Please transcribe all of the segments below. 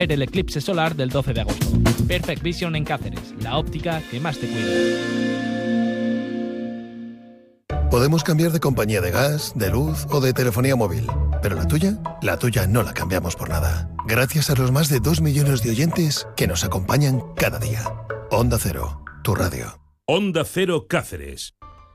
Era el eclipse solar del 12 de agosto. Perfect Vision en Cáceres, la óptica que más te cuida. Podemos cambiar de compañía de gas, de luz o de telefonía móvil, pero la tuya no la cambiamos por nada. Gracias a los más de 2 millones de oyentes que nos acompañan cada día. Onda Cero, tu radio. Onda Cero Cáceres.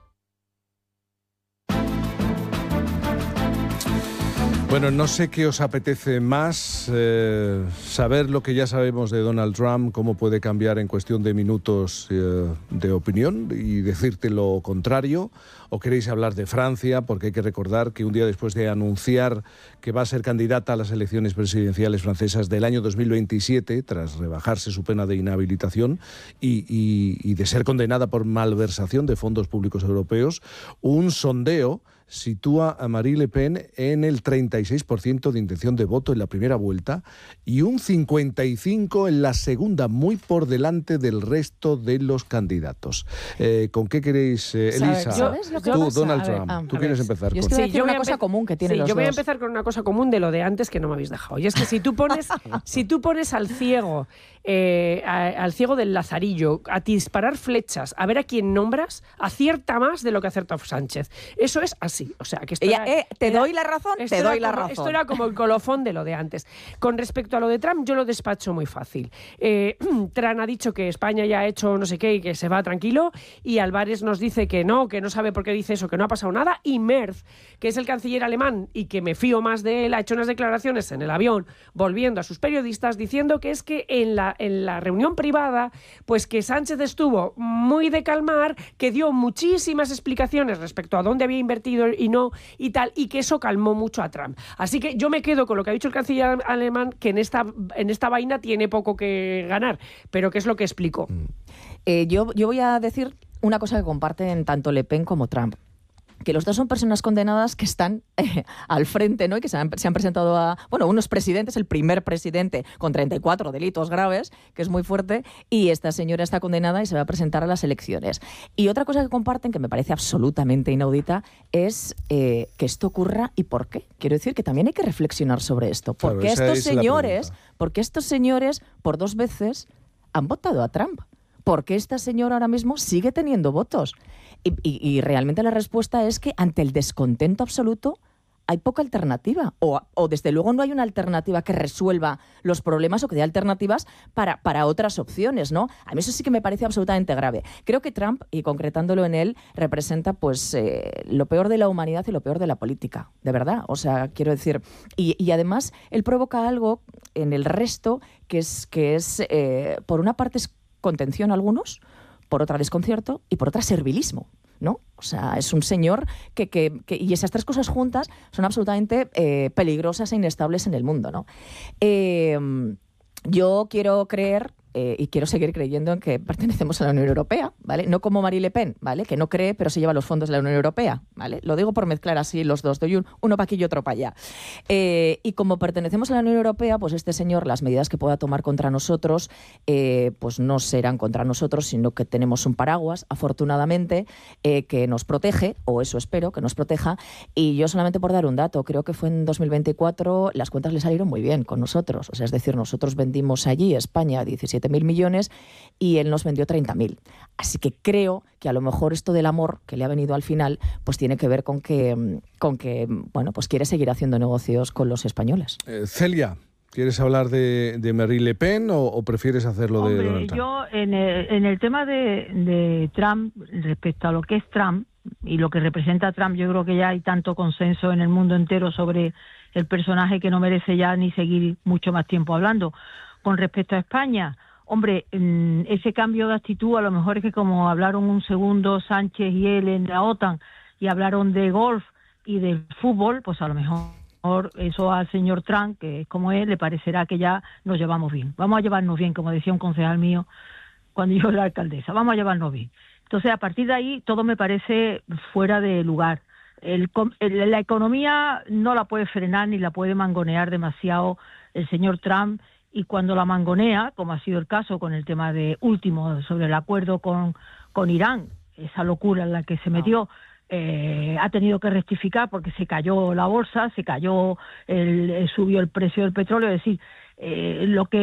Bueno, no sé qué os apetece más, saber lo que ya sabemos de Donald Trump, cómo puede cambiar en cuestión de minutos de opinión y decirte lo contrario, o queréis hablar de Francia, porque hay que recordar que un día después de anunciar que va a ser candidata a las elecciones presidenciales francesas del año 2027, tras rebajarse su pena de inhabilitación y de ser condenada por malversación de fondos públicos europeos, un sondeo sitúa a Marine Le Pen en el 36% de intención de voto en la primera vuelta y un 55% en la segunda, muy por delante del resto de los candidatos. ¿Con qué queréis, Elisa? Tú, Donald Trump, tú quieres empezar con... Yo voy a cosa común que tiene los dos. Yo voy a empezar con una cosa común de lo de antes que no me habéis dejado. Y es que si tú pones al ciego del Lazarillo a disparar flechas, a ver a quién nombras, acierta más de lo que acertó Sánchez. Eso es así. O sea, que esto te doy la razón. Esto era como el colofón de lo de antes. Con respecto a lo de Trump, yo lo despacho muy fácil. Trump ha dicho que España ya ha hecho no sé qué y que se va tranquilo, y Álvarez nos dice que no sabe por qué dice eso, que no ha pasado nada, y Merz, que es el canciller alemán y que me fío más de él, ha hecho unas declaraciones en el avión volviendo a sus periodistas diciendo que es que en la reunión privada, pues que Sánchez estuvo muy de calmar, que dio muchísimas explicaciones respecto a dónde había invertido y no y tal, y que eso calmó mucho a Trump. Así que yo me quedo con lo que ha dicho el canciller alemán, que en esta vaina tiene poco que ganar, pero que es lo que explicó. Yo voy a decir una cosa que comparten tanto Le Pen como Trump, que los dos son personas condenadas que están al frente, ¿no? Y que se han presentado a... Bueno, uno es presidente, es el primer presidente con 34 delitos graves, que es muy fuerte, y esta señora está condenada y se va a presentar a las elecciones. Y otra cosa que comparten, que me parece absolutamente inaudita, es que esto ocurra y por qué. Quiero decir que también hay que reflexionar sobre esto. Porque estos señores, por 2 veces, han votado a Trump. ¿Por qué esta señora ahora mismo sigue teniendo votos? Y realmente la respuesta es que ante el descontento absoluto hay poca alternativa. O desde luego no hay una alternativa que resuelva los problemas o que dé alternativas para otras opciones, ¿no? A mí eso sí que me parece absolutamente grave. Creo que Trump, y concretándolo en él, representa pues lo peor de la humanidad y lo peor de la política, de verdad. O sea, quiero decir... Y además él provoca algo en el resto que es por una parte es contención a algunos, por otra desconcierto y por otra servilismo, ¿no? O sea, es un señor que y esas 3 cosas juntas son absolutamente peligrosas e inestables en el mundo, ¿no? Yo quiero creer y quiero seguir creyendo en que pertenecemos a la Unión Europea, ¿vale? No como Marine Le Pen, ¿vale? Que no cree, pero se lleva los fondos de la Unión Europea, ¿vale? Lo digo por mezclar así los dos, doy uno para aquí y otro para allá. Y como pertenecemos a la Unión Europea, pues este señor, las medidas que pueda tomar contra nosotros, pues no serán contra nosotros, sino que tenemos un paraguas, afortunadamente, que nos protege, o eso espero, que nos proteja. Y yo solamente por dar un dato, creo que fue en 2024, las cuentas le salieron muy bien con nosotros. O sea, es decir, nosotros vendimos allí, España, 17.000 millones y él nos vendió 30.000. Así que creo que a lo mejor esto del amor que le ha venido al final pues tiene que ver con que bueno, pues quiere seguir haciendo negocios con los españoles. Celia, ¿quieres hablar de Marine Le Pen o prefieres hacerlo de Donald Trump? Yo en el tema de Trump, respecto a lo que es Trump y lo que representa Trump, yo creo que ya hay tanto consenso en el mundo entero sobre el personaje que no merece ya ni seguir mucho más tiempo hablando. Con respecto a España, hombre, ese cambio de actitud a lo mejor es que como hablaron un segundo Sánchez y él en la OTAN y hablaron de golf y del fútbol, pues a lo mejor eso al señor Trump, que es como él, le parecerá que ya nos llevamos bien. Vamos a llevarnos bien, como decía un concejal mío cuando yo era alcaldesa, vamos a llevarnos bien. Entonces, a partir de ahí, todo me parece fuera de lugar. La economía no la puede frenar ni la puede mangonear demasiado el señor Trump, y cuando la mangonea, como ha sido el caso con el tema de último sobre el acuerdo con Irán, esa locura en la que se metió, ha tenido que rectificar porque se cayó la bolsa, subió el precio del petróleo, es decir, lo que